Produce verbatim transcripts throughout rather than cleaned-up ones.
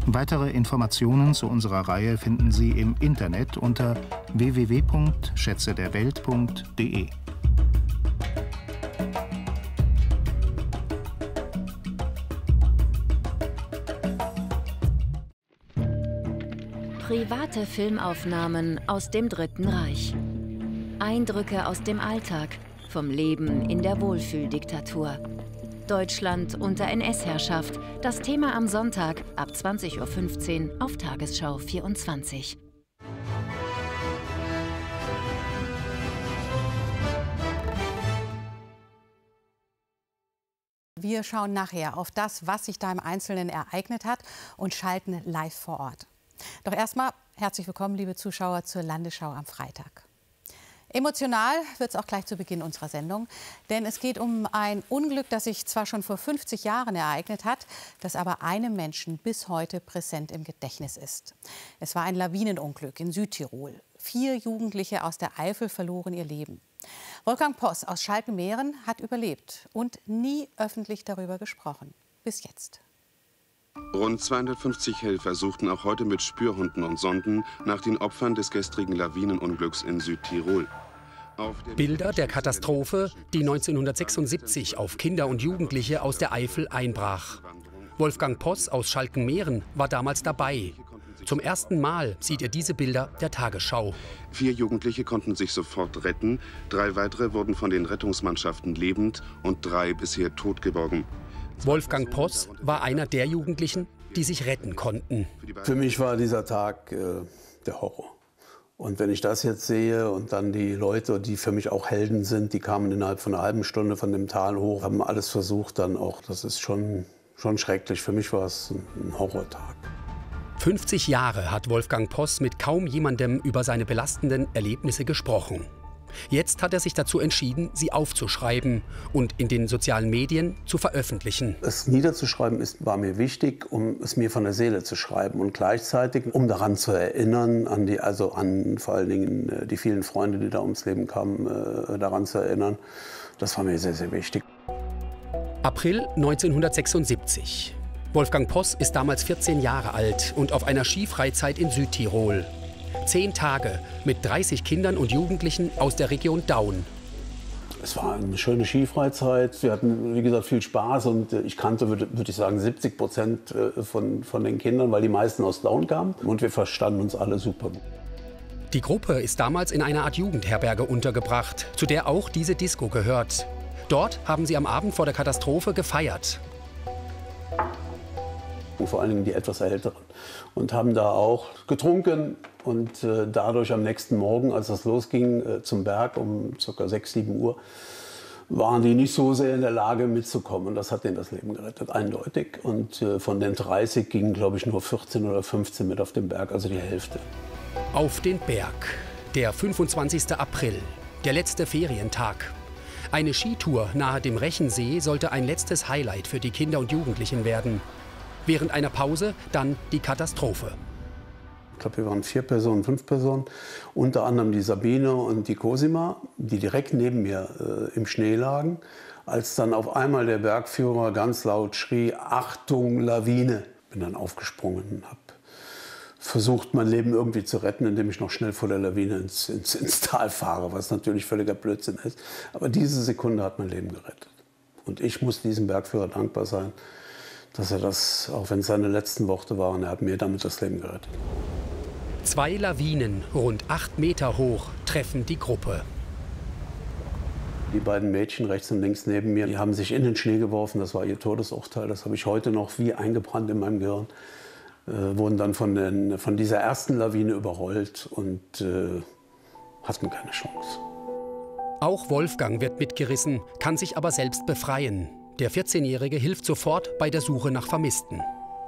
Weitere Informationen zu unserer Reihe finden Sie im Internet unter w w w punkt schätze der welt punkt de. Private Filmaufnahmen aus dem Dritten Reich. Eindrücke aus dem Alltag, vom Leben in der Wohlfühldiktatur. Deutschland unter N S-Herrschaft. Das Thema am Sonntag ab zwanzig Uhr fünfzehn auf Tagesschau vierundzwanzig. Wir schauen nachher auf das, was sich da im Einzelnen ereignet hat und schalten live vor Ort. Doch erstmal herzlich willkommen, liebe Zuschauer, zur Landesschau am Freitag. Emotional wird es auch gleich zu Beginn unserer Sendung, denn es geht um ein Unglück, das sich zwar schon vor fünfzig Jahren ereignet hat, das aber einem Menschen bis heute präsent im Gedächtnis ist. Es war ein Lawinenunglück in Südtirol. Vier Jugendliche aus der Eifel verloren ihr Leben. Wolfgang Poss aus Schalkenmeeren hat überlebt und nie öffentlich darüber gesprochen. Bis jetzt. Rund zweihundertfünfzig Helfer suchten auch heute mit Spürhunden und Sonden nach den Opfern des gestrigen Lawinenunglücks in Südtirol. Bilder der Katastrophe, die neunzehnhundertsechsundsiebzig auf Kinder und Jugendliche aus der Eifel einbrach. Wolfgang Poss aus Schalkenmeeren war damals dabei. Zum ersten Mal sieht er diese Bilder der Tagesschau. Vier Jugendliche konnten sich sofort retten, drei weitere wurden von den Rettungsmannschaften lebend und drei bisher tot geborgen. Wolfgang Poss war einer der Jugendlichen, die sich retten konnten. Für mich war dieser Tag äh, der Horror. Und wenn ich das jetzt sehe und dann die Leute, die für mich auch Helden sind, die kamen innerhalb von einer halben Stunde von dem Tal hoch, haben alles versucht, dann auch, das ist schon, schon schrecklich. Für mich war es ein, ein Horrortag. fünfzig Jahre hat Wolfgang Poss mit kaum jemandem über seine belastenden Erlebnisse gesprochen. Jetzt hat er sich dazu entschieden, sie aufzuschreiben und in den sozialen Medien zu veröffentlichen. Es niederzuschreiben ist, war mir wichtig, um es mir von der Seele zu schreiben und gleichzeitig, um daran zu erinnern, an die, also an vor allen Dingen die vielen Freunde, die da ums Leben kamen, äh, daran zu erinnern. Das war mir sehr, sehr wichtig. April neunzehnhundertsechsundsiebzig. Wolfgang Poss ist damals vierzehn Jahre alt und auf einer Skifreizeit in Südtirol. Zehn Tage mit dreißig Kindern und Jugendlichen aus der Region Daun. Es war eine schöne Skifreizeit. Wir hatten, wie gesagt, viel Spaß. Und ich kannte, würde würd ich sagen, siebzig Prozent von, von den Kindern, weil die meisten aus Daun kamen. Und wir verstanden uns alle super. Die Gruppe ist damals in einer Art Jugendherberge untergebracht, zu der auch diese Disco gehört. Dort haben sie am Abend vor der Katastrophe gefeiert. Und vor allen Dingen die etwas Älteren. Und haben da auch getrunken und äh, dadurch am nächsten Morgen, als das losging, äh, zum Berg um ca. sechs, sieben Uhr, waren die nicht so sehr in der Lage mitzukommen. Und das hat denen das Leben gerettet, eindeutig. Und äh, von den dreißig gingen, glaube ich, nur vierzehn oder fünfzehn mit auf den Berg, also die Hälfte. Auf den Berg, der fünfundzwanzigste April, der letzte Ferientag. Eine Skitour nahe dem Rechensee sollte ein letztes Highlight für die Kinder und Jugendlichen werden. Während einer Pause dann die Katastrophe. Ich glaube, wir waren vier Personen, fünf Personen. Unter anderem die Sabine und die Cosima, die direkt neben mir äh, im Schnee lagen. Als dann auf einmal der Bergführer ganz laut schrie, Achtung, Lawine. Bin dann aufgesprungen und habe versucht, mein Leben irgendwie zu retten, indem ich noch schnell vor der Lawine ins, ins, ins Tal fahre, was natürlich völliger Blödsinn ist. Aber diese Sekunde hat mein Leben gerettet. Und ich muss diesem Bergführer dankbar sein, dass er das, auch wenn es seine letzten Worte waren, er hat mir damit das Leben gerettet. Zwei Lawinen, rund acht Meter hoch, treffen die Gruppe. Die beiden Mädchen rechts und links neben mir, die haben sich in den Schnee geworfen, das war ihr Todesurteil, das habe ich heute noch wie eingebrannt in meinem Gehirn. Äh, wurden dann von, den, von dieser ersten Lawine überrollt und äh, hatten keine Chance. Auch Wolfgang wird mitgerissen, kann sich aber selbst befreien. Der vierzehnjährige hilft sofort bei der Suche nach Vermissten.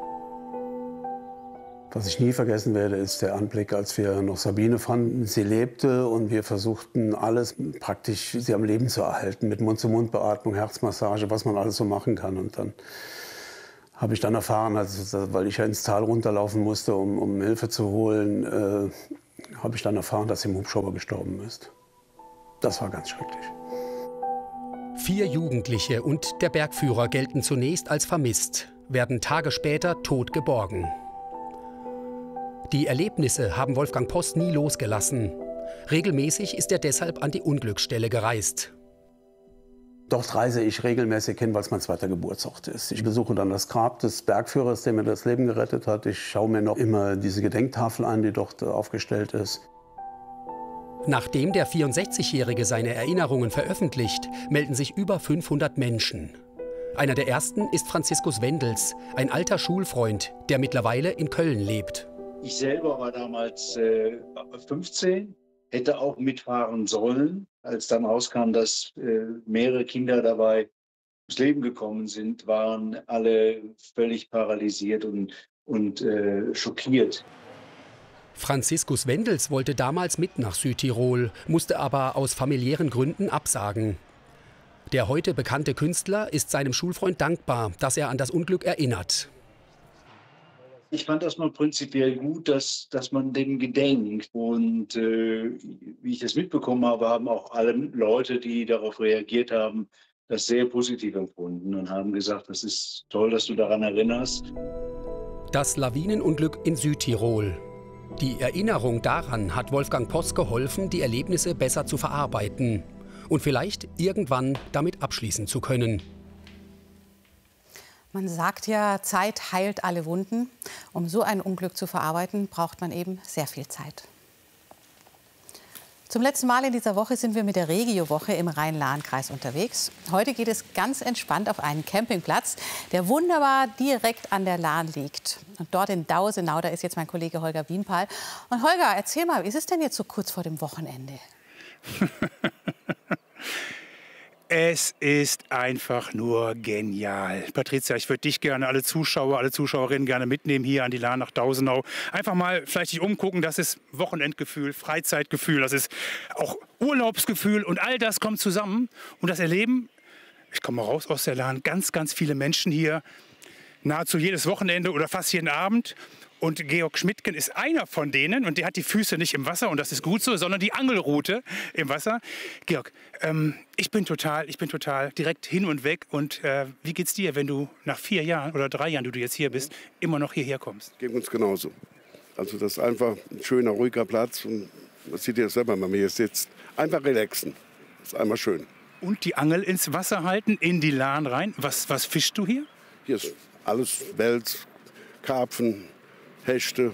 Was ich nie vergessen werde, ist der Anblick, als wir noch Sabine fanden. Sie lebte und wir versuchten alles praktisch, sie am Leben zu erhalten. Mit Mund-zu-Mund-Beatmung, Herzmassage, was man alles so machen kann. Und dann habe ich dann erfahren, also, weil ich ja ins Tal runterlaufen musste, um, um Hilfe zu holen, äh, habe ich dann erfahren, dass sie im Hubschrauber gestorben ist. Das war ganz schrecklich. Vier Jugendliche und der Bergführer gelten zunächst als vermisst, werden Tage später tot geborgen. Die Erlebnisse haben Wolfgang Poss nie losgelassen. Regelmäßig ist er deshalb an die Unglücksstelle gereist. Dort reise ich regelmäßig hin, weil es mein zweiter Geburtsort ist. Ich besuche dann das Grab des Bergführers, der mir das Leben gerettet hat. Ich schaue mir noch immer diese Gedenktafel an, die dort aufgestellt ist. Nachdem der vierundsechzigjährige seine Erinnerungen veröffentlicht, melden sich über fünfhundert Menschen. Einer der ersten ist Franziskus Wendels, ein alter Schulfreund, der mittlerweile in Köln lebt. Ich selber war damals äh, fünfzehn, hätte auch mitfahren sollen, als dann rauskam, dass äh, mehrere Kinder dabei ums Leben gekommen sind, waren alle völlig paralysiert und, und äh, schockiert. Franziskus Wendels wollte damals mit nach Südtirol, musste aber aus familiären Gründen absagen. Der heute bekannte Künstler ist seinem Schulfreund dankbar, dass er an das Unglück erinnert. Ich fand das mal prinzipiell gut, dass, dass man dem gedenkt. Und äh, wie ich das mitbekommen habe, haben auch alle Leute, die darauf reagiert haben, das sehr positiv empfunden und haben gesagt, das ist toll, dass du daran erinnerst. Das Lawinenunglück in Südtirol. Die Erinnerung daran hat Wolfgang Poss geholfen, die Erlebnisse besser zu verarbeiten und vielleicht irgendwann damit abschließen zu können. Man sagt ja, Zeit heilt alle Wunden. Um so ein Unglück zu verarbeiten, braucht man eben sehr viel Zeit. Zum letzten Mal in dieser Woche sind wir mit der Regio-Woche im Rhein-Lahn-Kreis unterwegs. Heute geht es ganz entspannt auf einen Campingplatz, der wunderbar direkt an der Lahn liegt. Und dort in Dausenau, da ist jetzt mein Kollege Holger Wienpahl. Und Holger, erzähl mal, wie ist es denn jetzt so kurz vor dem Wochenende? Es ist einfach nur genial. Patricia, ich würde dich gerne, alle Zuschauer, alle Zuschauerinnen gerne mitnehmen hier an die Lahn nach Dausenau. Einfach mal vielleicht dich umgucken, das ist Wochenendgefühl, Freizeitgefühl, das ist auch Urlaubsgefühl und all das kommt zusammen. Und das Erleben, ich komme raus aus der Lahn, ganz, ganz viele Menschen hier, nahezu jedes Wochenende oder fast jeden Abend. Und Georg Schmidtgen ist einer von denen und der hat die Füße nicht im Wasser und das ist gut so, sondern die Angelrute im Wasser. Georg, ähm, ich bin total, ich bin total direkt hin und weg. Und äh, wie geht's dir, wenn du nach vier Jahren oder drei Jahren, die du jetzt hier bist, immer noch hierher kommst? Geht uns genauso. Also das ist einfach ein schöner, ruhiger Platz und man sieht ja selber, wenn man hier sitzt. Einfach relaxen, das ist einmal schön. Und die Angel ins Wasser halten, in die Lahn rein. Was, was fischst du hier? Hier ist alles Wels, Karpfen, Hechte.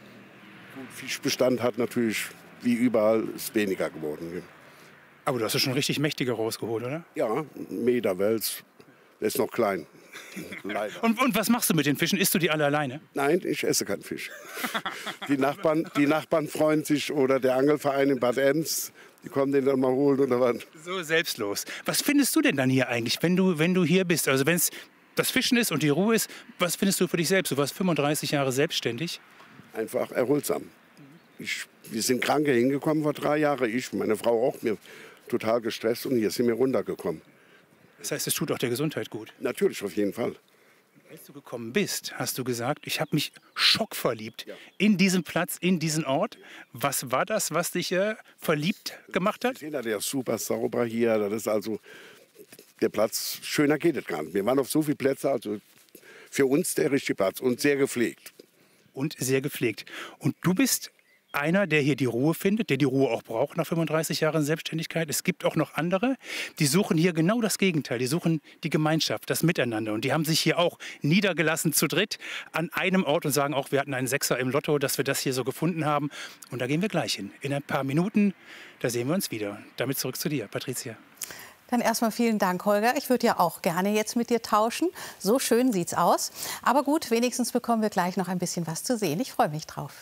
Fischbestand hat natürlich, wie überall, ist weniger geworden. Aber du hast ja schon richtig mächtige rausgeholt, oder? Ja, ein Meter Wels, der ist noch klein. Leider. Und, und was machst du mit den Fischen? Isst du die alle alleine? Nein, ich esse keinen Fisch. Die Nachbarn, die Nachbarn freuen sich oder der Angelverein in Bad Ems, die kommen den dann mal holen. Oder was. So selbstlos. Was findest du denn dann hier eigentlich, wenn du, wenn du hier bist? Also wenn es das Fischen ist und die Ruhe ist, was findest du für dich selbst? Du warst fünfunddreißig Jahre selbstständig. Einfach erholsam. Ich, wir sind krank hingekommen vor drei Jahren. Ich, meine Frau auch, mir total gestresst und hier sind wir runtergekommen. Das heißt, es tut auch der Gesundheit gut? Natürlich, auf jeden Fall. Als du gekommen bist, hast du gesagt, ich habe mich schockverliebt ja. in diesen Platz, in diesen Ort. Was war das, was dich äh, verliebt gemacht hat? Der ist super sauber hier. Das ist also der Platz, schöner geht es gar nicht. Wir waren auf so viele Plätze, also für uns der richtige Platz und sehr gepflegt. Und sehr gepflegt. Und du bist einer, der hier die Ruhe findet, der die Ruhe auch braucht nach fünfunddreißig Jahren Selbstständigkeit. Es gibt auch noch andere, die suchen hier genau das Gegenteil. Die suchen die Gemeinschaft, das Miteinander. Und die haben sich hier auch niedergelassen zu dritt an einem Ort und sagen auch, wir hatten einen Sechser im Lotto, dass wir das hier so gefunden haben. Und da gehen wir gleich hin. In ein paar Minuten, da sehen wir uns wieder. Damit zurück zu dir, Patricia. Dann erstmal vielen Dank, Holger. Ich würde ja auch gerne jetzt mit dir tauschen. So schön sieht's aus. Aber gut, wenigstens bekommen wir gleich noch ein bisschen was zu sehen. Ich freue mich drauf.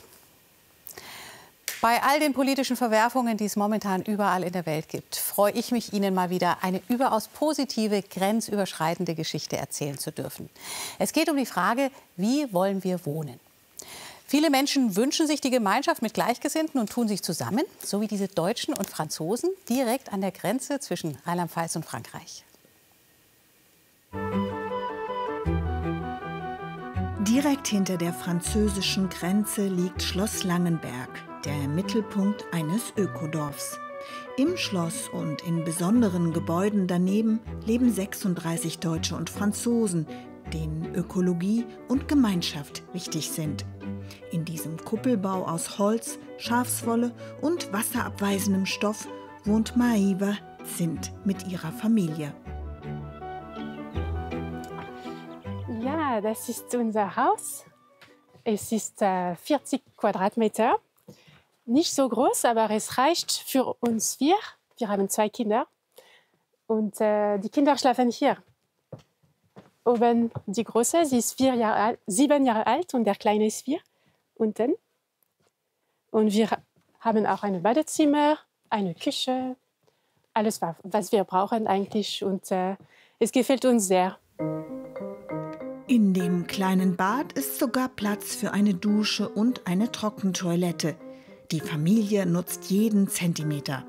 Bei all den politischen Verwerfungen, die es momentan überall in der Welt gibt, freue ich mich, Ihnen mal wieder eine überaus positive, grenzüberschreitende Geschichte erzählen zu dürfen. Es geht um die Frage, wie wollen wir wohnen? Viele Menschen wünschen sich die Gemeinschaft mit Gleichgesinnten und tun sich zusammen, so wie diese Deutschen und Franzosen direkt an der Grenze zwischen Rheinland-Pfalz und Frankreich. Direkt hinter der französischen Grenze liegt Schloss Langenberg, der Mittelpunkt eines Ökodorfs. Im Schloss und in besonderen Gebäuden daneben leben sechsunddreißig Deutsche und Franzosen, denen Ökologie und Gemeinschaft wichtig sind. In diesem Kuppelbau aus Holz, Schafswolle und wasserabweisendem Stoff wohnt Maiva Zint mit ihrer Familie. Ja, das ist unser Haus. Es ist äh, vierzig Quadratmeter. Nicht so groß, aber es reicht für uns vier. Wir haben zwei Kinder. Und äh, die Kinder schlafen hier. Oben die Große, sie ist vier Jahre alt, sieben Jahre alt und der Kleine ist vier. Unten. Und wir haben auch ein Badezimmer, eine Küche. Alles, was wir brauchen eigentlich. Und äh, es gefällt uns sehr. In dem kleinen Bad ist sogar Platz für eine Dusche und eine Trockentoilette. Die Familie nutzt jeden Zentimeter.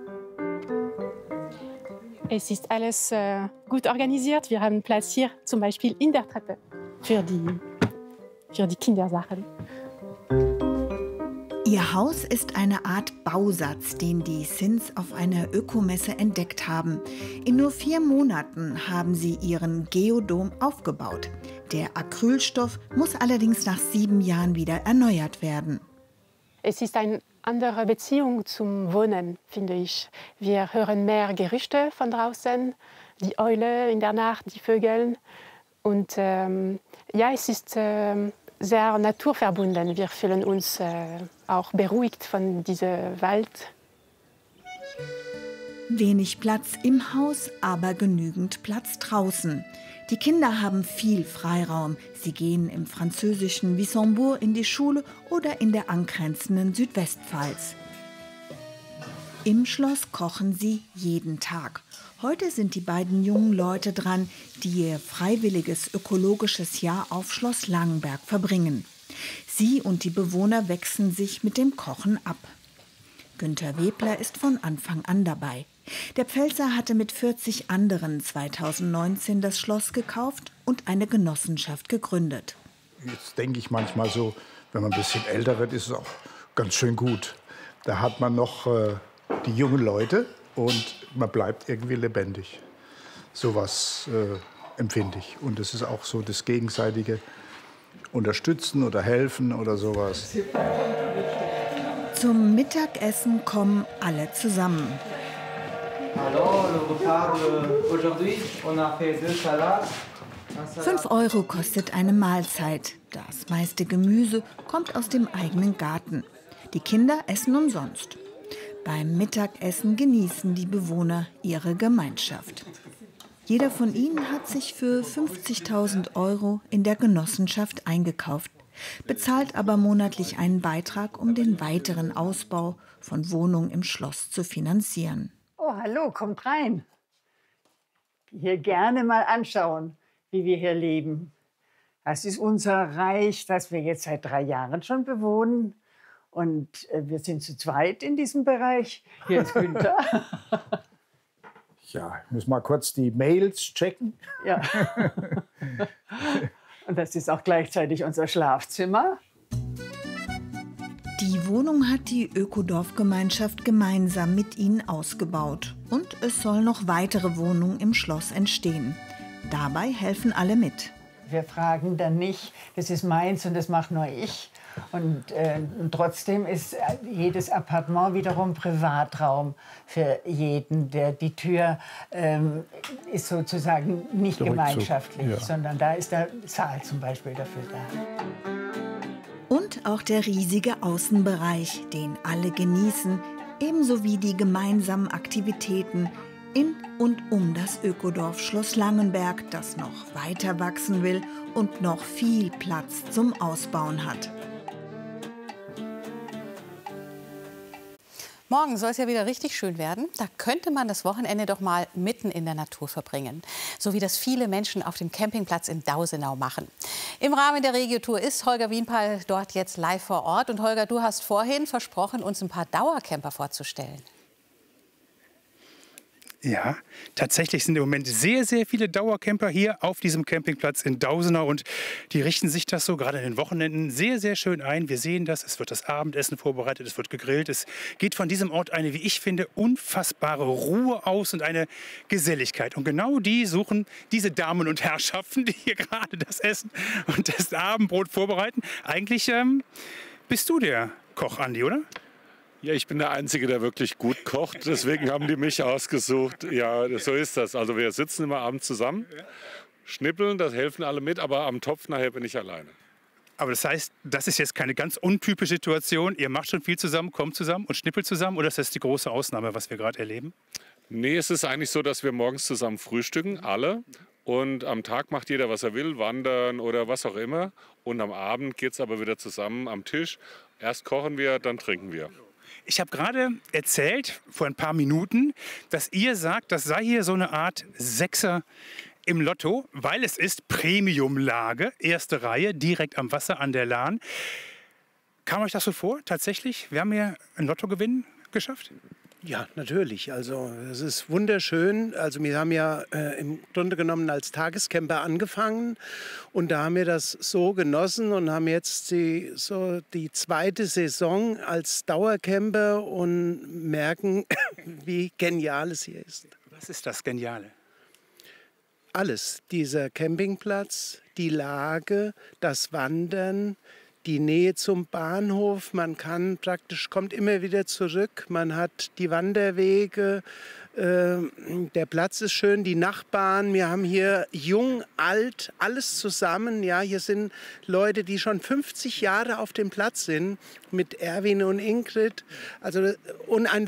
Es ist alles äh, gut organisiert. Wir haben Platz hier zum Beispiel in der Treppe für die, für die Kindersachen. Ihr Haus ist eine Art Bausatz, den die Zins auf einer Ökomesse entdeckt haben. In nur vier Monaten haben sie ihren Geodom aufgebaut. Der Acrylstoff muss allerdings nach sieben Jahren wieder erneuert werden. Es ist eine andere Beziehung zum Wohnen, finde ich. Wir hören mehr Gerüchte von draußen, die Eule in der Nacht, die Vögel. Und ähm, ja, es ist äh, sehr naturverbunden. Wir fühlen uns äh, auch beruhigt von diesem Wald. Wenig Platz im Haus, aber genügend Platz draußen. Die Kinder haben viel Freiraum. Sie gehen im französischen Wissembourg in die Schule oder in der angrenzenden Südwestpfalz. Im Schloss kochen sie jeden Tag. Heute sind die beiden jungen Leute dran, die ihr freiwilliges ökologisches Jahr auf Schloss Langenberg verbringen. Sie und die Bewohner wechseln sich mit dem Kochen ab. Günter Webler ist von Anfang an dabei. Der Pfälzer hatte mit vierzig anderen zweitausendneunzehn das Schloss gekauft und eine Genossenschaft gegründet. Jetzt denke ich manchmal so, wenn man ein bisschen älter wird, ist es auch ganz schön gut. Da hat man noch äh, die jungen Leute und man bleibt irgendwie lebendig. So was äh, empfinde ich. Und es ist auch so das gegenseitige Unterstützen oder Helfen oder sowas. Zum Mittagessen kommen alle zusammen. Fünf Euro kostet eine Mahlzeit. Das meiste Gemüse kommt aus dem eigenen Garten. Die Kinder essen umsonst. Beim Mittagessen genießen die Bewohner ihre Gemeinschaft. Jeder von ihnen hat sich für fünfzigtausend Euro in der Genossenschaft eingekauft, bezahlt aber monatlich einen Beitrag, um den weiteren Ausbau von Wohnungen im Schloss zu finanzieren. Oh, hallo, kommt rein. Hier gerne mal anschauen, wie wir hier leben. Das ist unser Reich, das wir jetzt seit drei Jahren schon bewohnen. Und äh, wir sind zu zweit in diesem Bereich. Hier ist Günther. Ja, ich muss mal kurz die Mails checken. Ja. Und das ist auch gleichzeitig unser Schlafzimmer. Die Wohnung hat die Ökodorfgemeinschaft gemeinsam mit ihnen ausgebaut. Und es sollen noch weitere Wohnungen im Schloss entstehen. Dabei helfen alle mit. Wir fragen dann nicht, das ist meins und das mache nur ich. Und, äh, und trotzdem ist jedes Appartement wiederum Privatraum für jeden. Der, die Tür ähm, ist sozusagen nicht Zurück gemeinschaftlich, zu, ja. sondern da ist der Saal zum Beispiel dafür da. Und auch der riesige Außenbereich, den alle genießen, ebenso wie die gemeinsamen Aktivitäten in und um das Ökodorf Schloss Langenberg, das noch weiter wachsen will und noch viel Platz zum Ausbauen hat. Morgen soll es ja wieder richtig schön werden. Da könnte man das Wochenende doch mal mitten in der Natur verbringen. So wie das viele Menschen auf dem Campingplatz in Dausenau machen. Im Rahmen der Regiotour ist Holger Wienpal dort jetzt live vor Ort. Und Holger, du hast vorhin versprochen, uns ein paar Dauercamper vorzustellen. Ja, tatsächlich sind im Moment sehr, sehr viele Dauercamper hier auf diesem Campingplatz in Dausenau. Und die richten sich das so gerade an den Wochenenden sehr, sehr schön ein. Wir sehen das, es wird das Abendessen vorbereitet, es wird gegrillt. Es geht von diesem Ort eine, wie ich finde, unfassbare Ruhe aus und eine Geselligkeit. Und genau die suchen diese Damen und Herrschaften, die hier gerade das Essen und das Abendbrot vorbereiten. Eigentlich ähm, bist du der Koch, Andi, oder? Ja, ich bin der Einzige, der wirklich gut kocht. Deswegen haben die mich ausgesucht. Ja, so ist das. Also wir sitzen immer abends zusammen, schnippeln, das helfen alle mit, aber am Topf nachher bin ich alleine. Aber das heißt, das ist jetzt keine ganz untypische Situation. Ihr macht schon viel zusammen, kommt zusammen und schnippelt zusammen, oder ist das die große Ausnahme, was wir gerade erleben? Nee, es ist eigentlich so, dass wir morgens zusammen frühstücken, alle. Und am Tag macht jeder, was er will, wandern oder was auch immer. Und am Abend geht es aber wieder zusammen am Tisch. Erst kochen wir, dann trinken wir. Ich habe gerade erzählt, vor ein paar Minuten, dass ihr sagt, das sei hier so eine Art Sechser im Lotto, weil es ist Premiumlage, erste Reihe, direkt am Wasser an der Lahn. Kam euch das so vor, tatsächlich? Wir haben hier einen Lottogewinn geschafft? Ja, natürlich. Also es ist wunderschön. Also wir haben ja äh, im Grunde genommen als Tagescamper angefangen und da haben wir das so genossen und haben jetzt die, so die zweite Saison als Dauercamper und merken, wie genial es hier ist. Was ist das Geniale? Alles. Dieser Campingplatz, die Lage, das Wandern, die Nähe zum Bahnhof, man kann praktisch, kommt immer wieder zurück, man hat die Wanderwege, äh, der Platz ist schön, die Nachbarn, wir haben hier jung, alt, alles zusammen, ja, hier sind Leute, die schon fünfzig Jahre auf dem Platz sind, mit Erwin und Ingrid, also und ein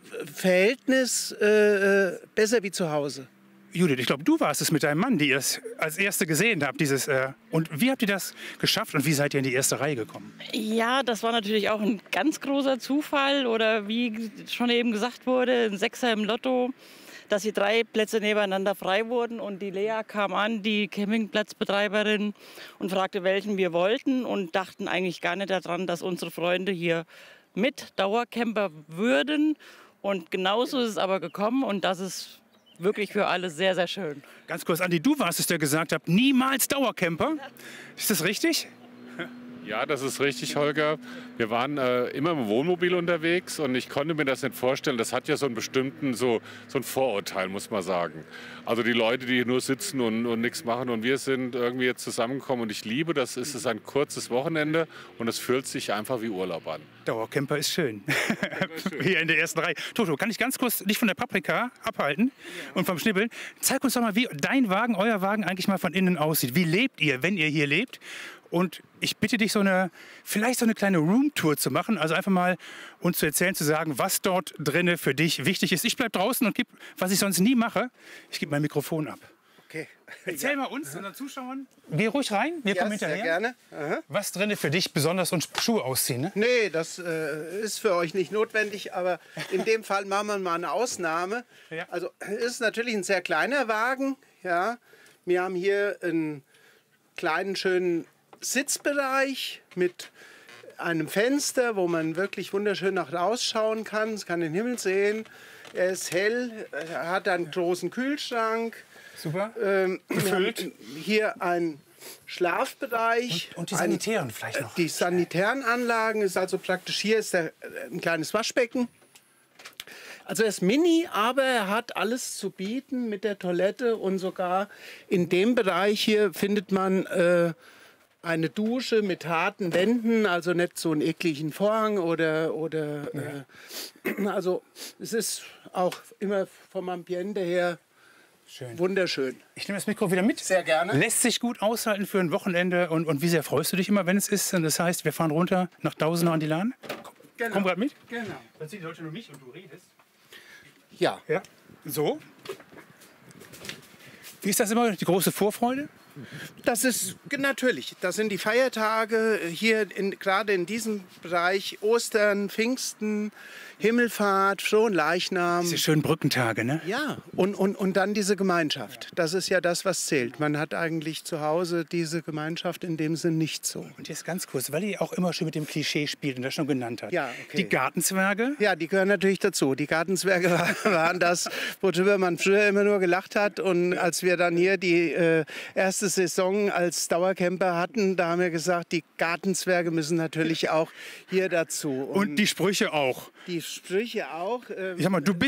Verhältnis äh, besser wie zu Hause. Judith, ich glaube, du warst es mit deinem Mann, die ihr es als Erste gesehen habt. Dieses, äh, und wie habt ihr das geschafft und wie seid ihr in die erste Reihe gekommen? Ja, das war natürlich auch ein ganz großer Zufall oder wie schon eben gesagt wurde, ein Sechser im Lotto, dass hier drei Plätze nebeneinander frei wurden und die Lea kam an, die Campingplatzbetreiberin, und fragte, welchen wir wollten und dachten eigentlich gar nicht daran, dass unsere Freunde hier mit Dauercamper würden. Und genauso ist es aber gekommen und das ist wirklich für alle sehr, sehr schön. Ganz kurz, Andi, du warst es, der gesagt hat, niemals Dauercamper. Ist das richtig? Ja, das ist richtig, Holger. Wir waren äh, immer im Wohnmobil unterwegs und ich konnte mir das nicht vorstellen. Das hat ja so einen bestimmten, so, so ein Vorurteil, muss man sagen. Also die Leute, die nur sitzen und, und nichts machen, und wir sind irgendwie jetzt zusammengekommen und ich liebe das. Es ist ein kurzes Wochenende und es fühlt sich einfach wie Urlaub an. Dauercamper ist schön. Hier in der ersten Reihe. Toto, kann ich ganz kurz dich von der Paprika abhalten und vom Schnibbeln? Zeig uns doch mal, wie dein Wagen, euer Wagen eigentlich mal von innen aussieht. Wie lebt ihr, wenn ihr hier lebt? Und ich bitte dich, so eine, vielleicht so eine kleine Roomtour zu machen. Also einfach mal uns zu erzählen, zu sagen, was dort drinnen für dich wichtig ist. Ich bleibe draußen und gebe, was ich sonst nie mache, ich gebe mein Mikrofon ab. Okay. Erzähl ja. mal uns, unseren Zuschauern. Geh ruhig rein, wir ja, kommen hinterher. Sehr gerne. Aha. Was drinnen für dich besonders, und Schuhe ausziehen, ne? Nee, das äh, ist für euch nicht notwendig, aber in dem Fall machen wir mal eine Ausnahme. Ja. Also es ist natürlich ein sehr kleiner Wagen. Ja. Wir haben hier einen kleinen, schönen Sitzbereich mit einem Fenster, wo man wirklich wunderschön nach rausschauen kann. Es kann den Himmel sehen. Er ist hell, er hat einen großen Kühlschrank. Super. Ähm, Gefüllt. Hier ein Schlafbereich. Und, und die sanitären ein, vielleicht noch. Die sanitären Anlagen ist also praktisch, hier ist der, ein kleines Waschbecken. Also er ist mini, aber er hat alles zu bieten mit der Toilette, und sogar in dem Bereich hier findet man äh, eine Dusche mit harten Wänden, also nicht so einen ekligen Vorhang oder, oder äh, also es ist auch immer vom Ambiente her schön. Wunderschön. Ich nehme das Mikro wieder mit. Sehr gerne. Lässt sich gut aushalten für ein Wochenende. Und, und wie sehr freust du dich immer, wenn es ist? Und das heißt, wir fahren runter nach Dausenau an die Lahn? Komm, genau. komm gerade mit. Genau. Dann sieht die Leute nur mich und du redest. Ja. Ja. So. Wie ist das immer, die große Vorfreude? Das ist natürlich, das sind die Feiertage hier, in, gerade in diesem Bereich, Ostern, Pfingsten, Himmelfahrt, Fronleichnam. Diese schönen Brückentage, ne? Ja, und, und, und dann diese Gemeinschaft. Das ist ja das, was zählt. Man hat eigentlich zu Hause diese Gemeinschaft in dem Sinn nicht so. Und jetzt ganz kurz, weil ihr auch immer schon mit dem Klischee spielt und das schon genannt hat. Ja, okay. Die Gartenzwerge? Ja, die gehören natürlich dazu. Die Gartenzwerge waren das, worüber man früher immer nur gelacht hat. Und als wir dann hier die äh, erste Saison als Dauercamper hatten, da haben wir gesagt, die Gartenzwerge müssen natürlich auch hier dazu. Und, und die Sprüche auch. Die Sprüche auch. Ich sag mal, du bist